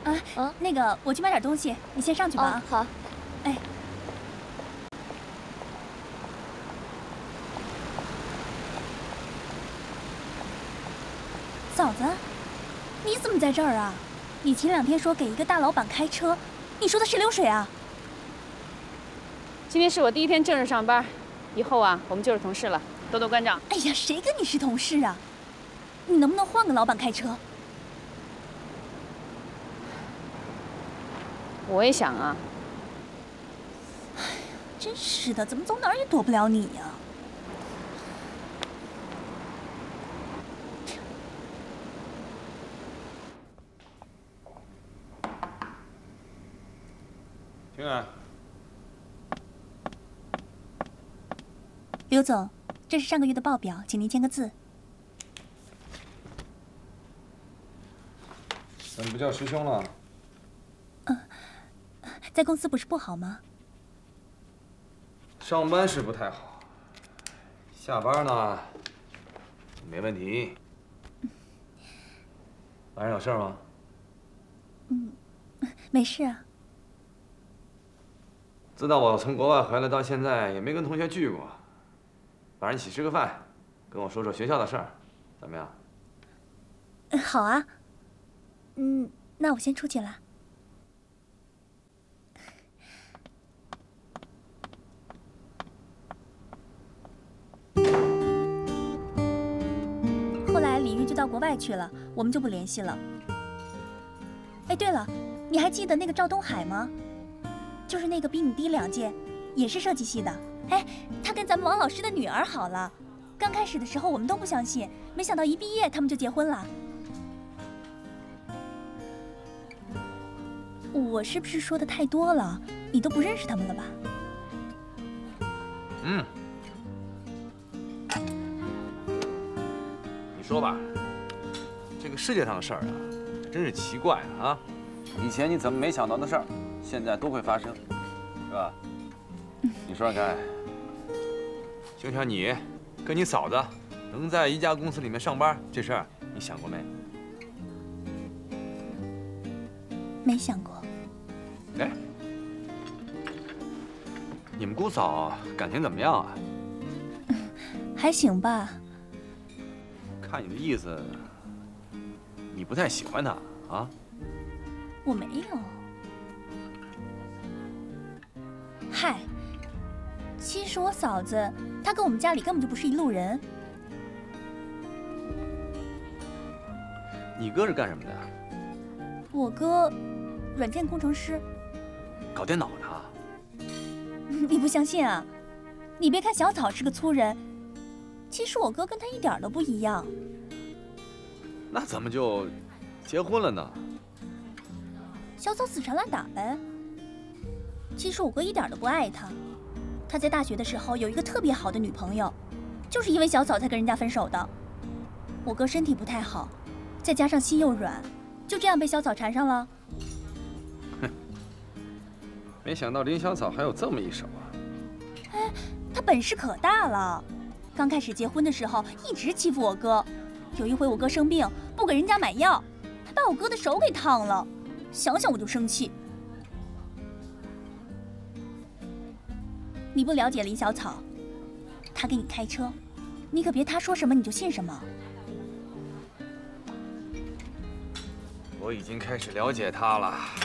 那个，我去买点东西，你先上去吧。 好。 哎，嫂子，你怎么在这儿啊？你前2天说给一个大老板开车，你说的是流水啊？ 今天是我第1天正式上班，以后啊，我们就是同事了，多多关照。 哎呀，谁跟你是同事啊？你能不能换个老板开车？ 我也想啊。 哎呀，真是的，怎么走哪儿也躲不了你呀？ 平远， 刘总，这是上个月的报表，请您签个字。 怎么不叫师兄了？ 在公司不是不好吗？ 上班是不太好，下班呢没问题。晚上有事吗？ 没事啊。 自打我从国外回来到现在，也没跟同学聚过。晚上一起吃个饭，跟我说说学校的事儿，怎么样？ 好啊。那我先出去了。后来李玉就到国外去了，我们就不联系了。哎，对了，你还记得那个赵东海吗？就是那个比你低2届，也是设计系的。哎，他跟咱们王老师的女儿好了。刚开始的时候我们都不相信，没想到一毕业他们就结婚了。我是不是说的太多了？你都不认识他们了吧？ 你说吧，这个世界上的事儿啊，真是奇怪啊！以前你怎么没想到的事儿，现在都会发生，是吧？你说说看，就像你跟你嫂子能在一家公司里面上班这事儿，你想过没？ 没想过。 哎，你们姑嫂感情怎么样啊？ 还行吧。 看你的意思，你不太喜欢她啊？ 我没有。嗨，其实我嫂子她跟我们家里根本就不是一路人。 你哥是干什么的？ 我哥，软件工程师。 搞电脑的。 你不相信啊？你别看小草是个粗人，其实我哥跟他一点都不一样。 那怎么就结婚了呢？ 小草死缠烂打呗。其实我哥一点都不爱他，他在大学的时候有一个特别好的女朋友，就是因为小草才跟人家分手的。我哥身体不太好，再加上心又软，就这样被小草缠上了。 哼，没想到林小草还有这么一手啊！ 哎，他本事可大了，刚开始结婚的时候一直欺负我哥。有一回我哥生病不给人家买药，还把我哥的手给烫了，想想我就生气。你不了解林小草，他给你开车，你可别他说什么你就信什么。 我已经开始了解他了。